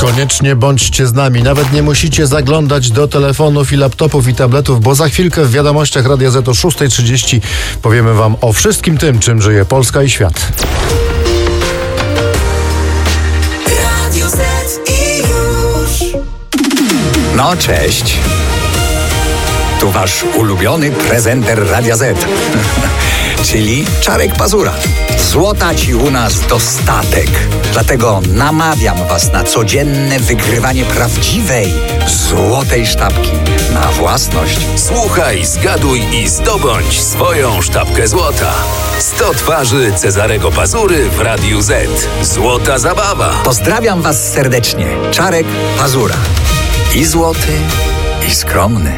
Koniecznie bądźcie z nami. Nawet nie musicie zaglądać do telefonów i laptopów i tabletów, bo za chwilkę w wiadomościach Radia Z o 6:30 powiemy wam o wszystkim tym, czym żyje Polska i świat. Radio Z i już. No cześć. Tu wasz ulubiony prezenter Radia Z. Czyli Czarek Pazura. Złota ci u nas dostatek. Dlatego namawiam was na codzienne wygrywanie prawdziwej, złotej sztabki na własność. Słuchaj, zgaduj i zdobądź swoją sztabkę złota. 100 twarzy Cezarego Pazury w Radiu Z. Złota zabawa. Pozdrawiam was serdecznie. Czarek Pazura. I złoty, i skromny.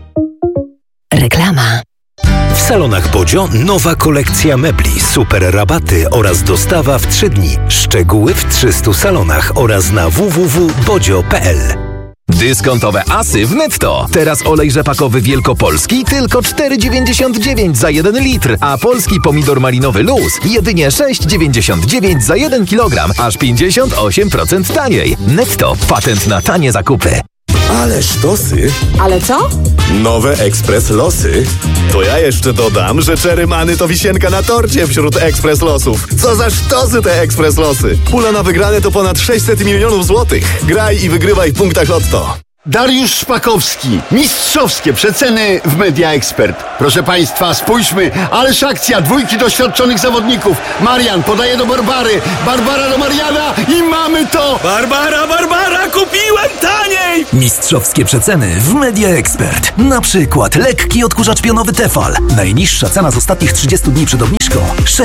Reklama. W salonach Bodzio nowa kolekcja mebli, super rabaty oraz dostawa w 3 dni. Szczegóły w 300 salonach oraz na www.bodzio.pl. Dyskontowe asy w Netto. Teraz olej rzepakowy wielkopolski tylko 4,99 za 1 litr, a polski pomidor malinowy Luz jedynie 6,99 za 1 kilogram, aż 58% taniej. Netto. Patent na tanie zakupy. Ale sztosy. Ale co? Nowe Ekspres Losy. To ja jeszcze dodam, że Cherry Many to wisienka na torcie wśród Ekspres Losów. Co za sztosy te Ekspres Losy. Pula na wygrane to ponad 600 milionów złotych. Graj i wygrywaj w punktach Lotto. Dariusz Szpakowski. Mistrzowskie przeceny w Media Expert. Proszę Państwa, spójrzmy. Ależ akcja, 2 doświadczonych zawodników. Marian podaje do Barbary. Barbara do Mariana i mamy to! Barbara, kupiłem taniej! Mistrzowskie przeceny w Media Expert. Na przykład lekki odkurzacz pionowy Tefal. Najniższa cena z ostatnich 30 dni przed obniżką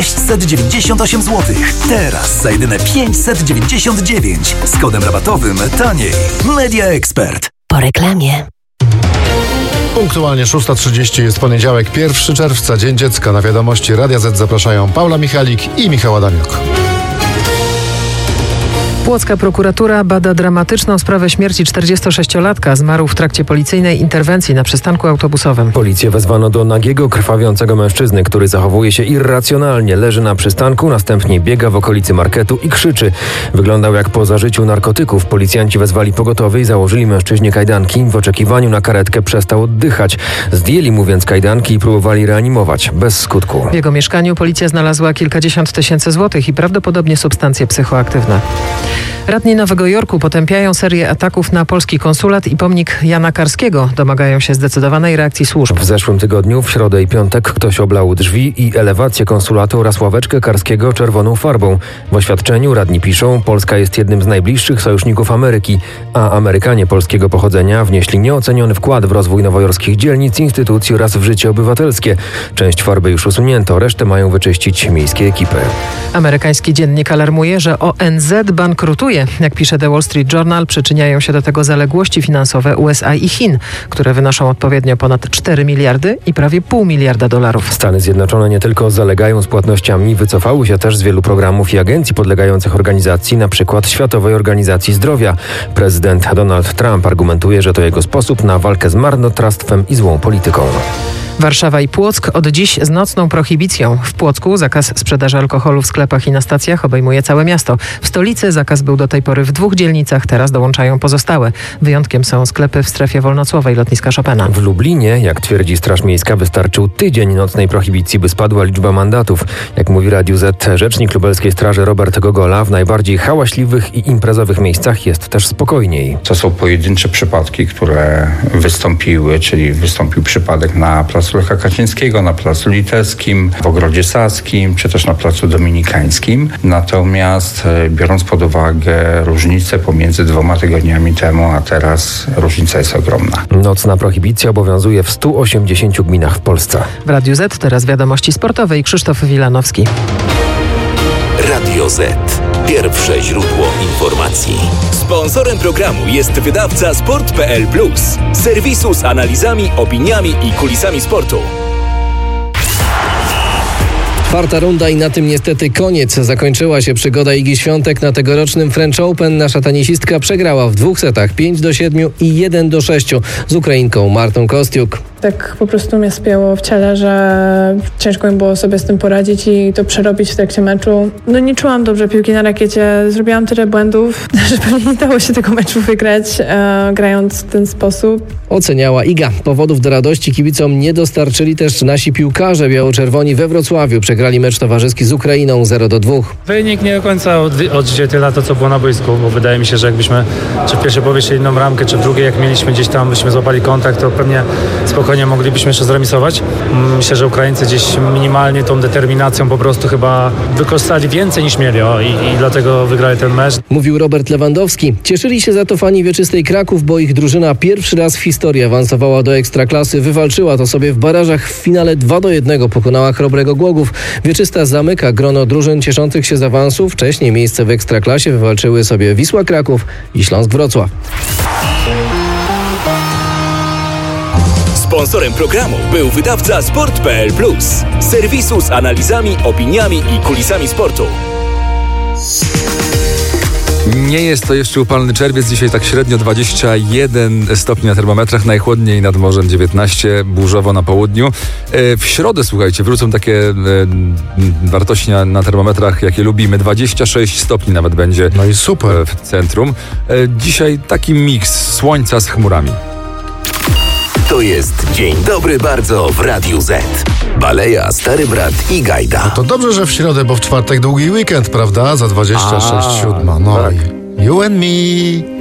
698 zł. Teraz za jedyne 599. Z kodem rabatowym taniej. Media Expert. Po reklamie. Punktualnie 6:30 jest poniedziałek, 1 czerwca, Dzień Dziecka. Na wiadomości Radia Z zapraszają Paula Michalik i Michał Adamiuk. Płocka prokuratura bada dramatyczną sprawę śmierci 46-latka. Zmarł w trakcie policyjnej interwencji na przystanku autobusowym. Policję wezwano do nagiego, krwawiącego mężczyzny, który zachowuje się irracjonalnie. Leży na przystanku, następnie biega w okolicy marketu i krzyczy. Wyglądał jak po zażyciu narkotyków. Policjanci wezwali pogotowie i założyli mężczyźnie kajdanki. W oczekiwaniu na karetkę przestał oddychać. Zdjęli mu więc kajdanki i próbowali reanimować. Bez skutku. W jego mieszkaniu policja znalazła kilkadziesiąt tysięcy złotych i prawdopodobnie substancje psychoaktywne. Radni Nowego Jorku potępiają serię ataków na polski konsulat i pomnik Jana Karskiego. Domagają się zdecydowanej reakcji służb. W zeszłym tygodniu, w środę i piątek, ktoś oblał drzwi i elewację konsulatu oraz ławeczkę Karskiego czerwoną farbą. W oświadczeniu radni piszą, Polska jest jednym z najbliższych sojuszników Ameryki, a Amerykanie polskiego pochodzenia wnieśli nieoceniony wkład w rozwój nowojorskich dzielnic, instytucji oraz w życie obywatelskie. Część farby już usunięto, resztę mają wyczyścić miejskie ekipy. Amerykański dziennik alarmuje, że ONZ bankrutuje. Jak pisze The Wall Street Journal, przyczyniają się do tego zaległości finansowe USA i Chin, które wynoszą odpowiednio ponad 4 miliardy i prawie $0,5 miliarda. Stany Zjednoczone nie tylko zalegają z płatnościami, wycofały się też z wielu programów i agencji podlegających organizacji, np. Światowej Organizacji Zdrowia. Prezydent Donald Trump argumentuje, że to jego sposób na walkę z marnotrawstwem i złą polityką. Warszawa i Płock od dziś z nocną prohibicją. W Płocku zakaz sprzedaży alkoholu w sklepach i na stacjach obejmuje całe miasto. W stolicy zakaz był do tej pory w 2 dzielnicach, teraz dołączają pozostałe. Wyjątkiem są sklepy w strefie wolnocłowej lotniska Chopina. W Lublinie, jak twierdzi Straż Miejska, wystarczył tydzień nocnej prohibicji, by spadła liczba mandatów. Jak mówi Radiu Z rzecznik lubelskiej straży Robert Gogola, w najbardziej hałaśliwych i imprezowych miejscach jest też spokojniej. To są pojedyncze przypadki, które wystąpiły, czyli wystąpił przypadek na placu Lecha Kaczyńskiego, na placu Litewskim, w Ogrodzie Saskim, czy też na placu Dominikańskim. Natomiast biorąc pod uwagę różnicę pomiędzy 2 tygodniami temu, a teraz różnica jest ogromna. Nocna prohibicja obowiązuje w 180 gminach w Polsce. W Radiu Z teraz wiadomości sportowe i Krzysztof Wilanowski. Radio Z. Pierwsze źródło informacji. Sponsorem programu jest wydawca Sport.pl Plus. Serwisu z analizami, opiniami i kulisami sportu. 4. runda i na tym niestety koniec. Zakończyła się przygoda Igi Świątek na tegorocznym French Open. Nasza tenisistka przegrała w 2 setach 5-7 i 1-6 z Ukrainką Martą Kostiuk. Tak po prostu mnie spięło w ciele, że ciężko mi było sobie z tym poradzić i to przerobić w trakcie meczu. No nie czułam dobrze piłki na rakiecie. Zrobiłam tyle błędów, że pewnie nie dało się tego meczu wygrać, grając w ten sposób. Oceniała Iga. Powodów do radości kibicom nie dostarczyli też nasi piłkarze. Biało-czerwoni we Wrocławiu przegrali mecz towarzyski z Ukrainą 0-2. Wynik nie do końca odzwierciedla to, co było na boisku, bo wydaje mi się, że jakbyśmy czy w pierwszej połowie jeszcze jedną ramkę, czy w drugiej, jak mieliśmy gdzieś tam, byśmy złapali kontakt, to pewnie spokojnie moglibyśmy jeszcze zremisować. Myślę, że Ukraińcy gdzieś minimalnie tą determinacją po prostu chyba wykorzystali więcej niż mieli i dlatego wygrali ten mecz. Mówił Robert Lewandowski. Cieszyli się za to fani Wieczystej Kraków, bo ich drużyna pierwszy raz w historii awansowała do Ekstraklasy. Wywalczyła to sobie w barażach. W finale 2-1 pokonała Chrobrego Głogów. Wieczysta zamyka grono drużyn cieszących się z awansu. Wcześniej miejsce w Ekstraklasie wywalczyły sobie Wisła Kraków i Śląsk Wrocław. Sponsorem programu był wydawca Sport.pl Plus, serwisu z analizami, opiniami i kulisami sportu. Nie jest to jeszcze upalny czerwiec, dzisiaj tak średnio 21 stopni na termometrach, najchłodniej nad morzem 19, burzowo na południu. W środę, słuchajcie, wrócą takie wartości na termometrach, jakie lubimy, 26 stopni nawet będzie. No i super. W centrum. Dzisiaj taki miks słońca z chmurami. To jest Dzień Dobry Bardzo w Radiu Z. Baleja, Stary Brat i Gajda. No to dobrze, że w środę, bo w czwartek długi weekend, prawda? Za 26:07. No tak. i you and me.